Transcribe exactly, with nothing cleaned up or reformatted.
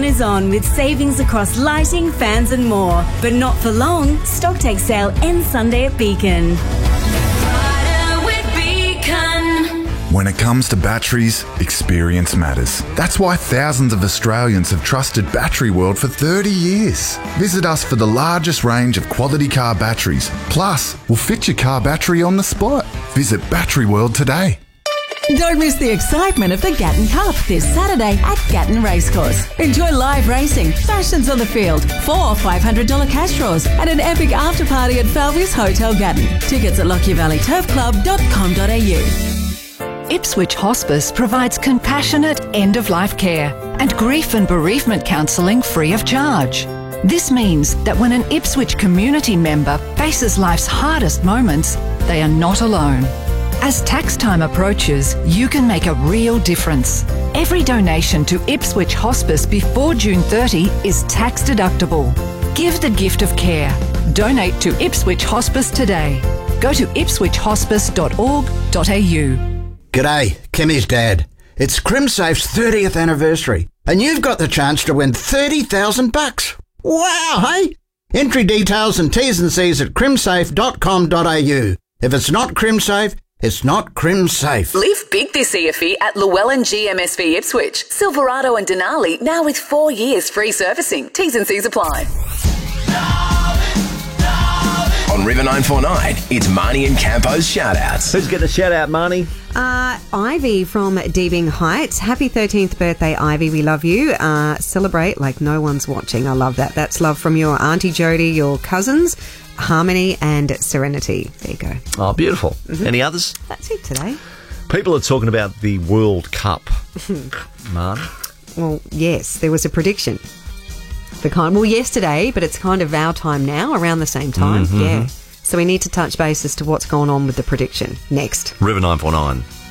on is on with savings across lighting, fans and more. But not for long. Stocktake sale ends Sunday at Beacon. When it comes to batteries, experience matters. That's why thousands of Australians have trusted Battery World for thirty years. Visit us for the largest range of quality car batteries. Plus, we'll fit your car battery on the spot. Visit Battery World today. Don't miss the excitement of the Gatton Cup this Saturday at Gatton Racecourse. Enjoy live racing, fashions on the field, four five hundred dollars cash draws, and an epic after party at Falvey's Hotel Gatton. Tickets at lockyer valley turf club dot com dot a u. Ipswich Hospice provides compassionate end-of-life care and grief and bereavement counselling free of charge. This means that when an Ipswich community member faces life's hardest moments, they are not alone. As tax time approaches, you can make a real difference. Every donation to Ipswich Hospice before June thirtieth is tax deductible. Give the gift of care. Donate to Ipswich Hospice today. Go to ipswich hospice dot org dot a u. G'day, Kimmy's dad. It's CrimSafe's thirtieth anniversary, and you've got the chance to win thirty thousand bucks. Wow, hey? Entry details and T's and C's at crimsafe dot com dot a u. If it's not CrimSafe, it's not CrimSafe. Live big this E F I at Llewellyn G M S V Ipswich, Silverado and Denali, now with four years free servicing. T's and C's apply. On River nine four nine, it's Marnie and Campo's shout-outs. Who's getting a shout-out, Marnie? Uh, Ivy from Deebing Heights. Happy thirteenth birthday, Ivy. We love you. Uh, celebrate like no one's watching. I love that. That's love from your Auntie Jody, your cousins, Harmony and Serenity. There you go. Oh, beautiful. Mm-hmm. Any others? That's it today. People are talking about the World Cup, Marnie. Well, yes, there was a prediction. The kind well yesterday, but it's kind of our time now, around the same time. Mm-hmm. Yeah. So we need to touch base as to what's going on with the prediction next. River nine four nine.